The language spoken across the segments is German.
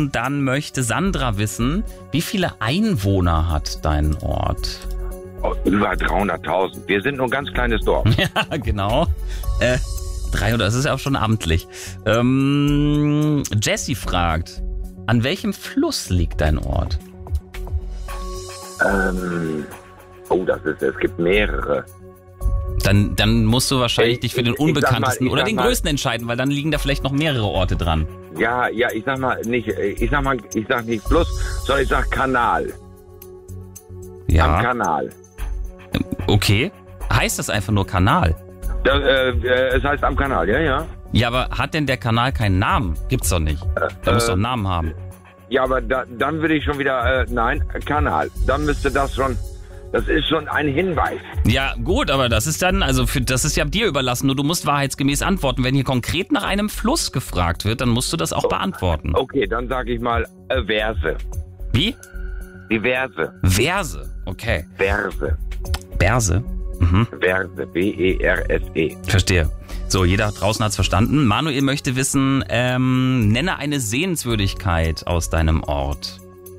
Dann möchte Sandra wissen, wie viele Einwohner hat dein Ort? Oh, über 300.000. Wir sind nur ein ganz kleines Dorf. Ja, genau. 300, das ist ja auch schon amtlich. Jessie fragt, an welchem Fluss liegt dein Ort? Es gibt mehrere. Dann musst du wahrscheinlich dich für den unbekanntesten oder den größten entscheiden, weil dann liegen da vielleicht noch mehrere Orte dran. Ja, ich sag nicht Fluss, sondern ich sag Kanal. Ja. Am Kanal. Okay. Heißt das einfach nur Kanal? Es heißt am Kanal, ja. Ja, aber hat denn der Kanal keinen Namen? Gibt's doch nicht. Der muss doch einen Namen haben. Ja, aber dann würde ich schon wieder, nein, Kanal. Dann müsste das ist schon ein Hinweis. Ja, gut, aber das ist dann, das ist ja dir überlassen. Nur du musst wahrheitsgemäß antworten. Wenn hier konkret nach einem Fluss gefragt wird, dann musst du das auch beantworten. Okay, dann sage ich mal Verse. Wie? Die Verse. Verse, okay. Verse. Berse? Mhm. Verse, B-E-R-S-E. Verstehe. So, jeder draußen hat's verstanden. Manuel möchte wissen, nenne eine Sehenswürdigkeit aus deinem Ort.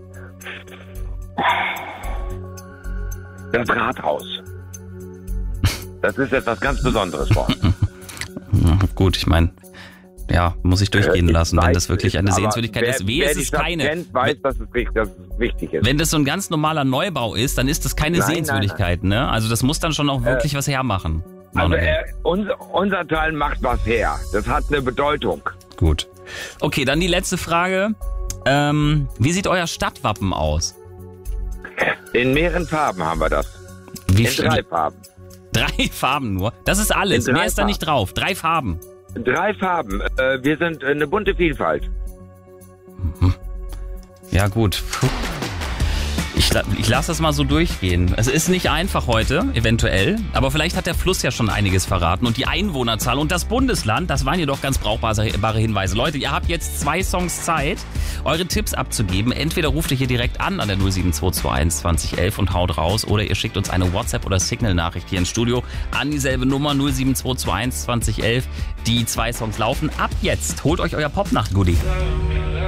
Das Rathaus. Das ist etwas ganz Besonderes für uns. Gut, ich meine, ja, muss ich durchgehen lassen, wenn das wirklich eine Sehenswürdigkeit ist. Wer ist es keine. Kennt, weiß, dass es wichtig ist. Wenn das so ein ganz normaler Neubau ist, dann ist das keine Sehenswürdigkeit, ne? Also das muss dann schon auch wirklich was hermachen. Also unser Teil macht was her. Das hat eine Bedeutung. Gut. Okay, dann die letzte Frage. Wie sieht euer Stadtwappen aus? In mehreren Farben haben wir das. In 3 Farben. 3 Farben nur? Das ist alles. Mehr ist da nicht drauf. 3 Farben. 3 Farben. Wir sind eine bunte Vielfalt. Ja, gut. Puh. Ich lasse das mal so durchgehen. Es ist nicht einfach heute, eventuell, aber vielleicht hat der Fluss ja schon einiges verraten und die Einwohnerzahl und das Bundesland, das waren jedoch ganz brauchbare Hinweise. Leute, ihr habt jetzt 2 Songs Zeit, eure Tipps abzugeben. Entweder ruft ihr hier direkt an der 07221 2011 und haut raus oder ihr schickt uns eine WhatsApp- oder Signal-Nachricht hier ins Studio an dieselbe Nummer 07221 2011. Die 2 Songs laufen ab jetzt. Holt euch euer Popnacht-Goodie.